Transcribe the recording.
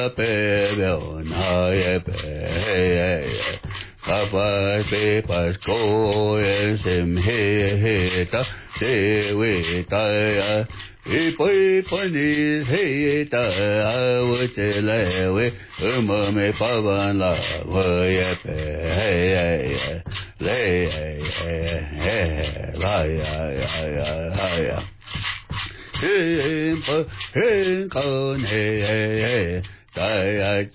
Pero no Papa se pasco sem heta se weta poi poni heta awtelewe me pavan la voye pe le la ya hin kon he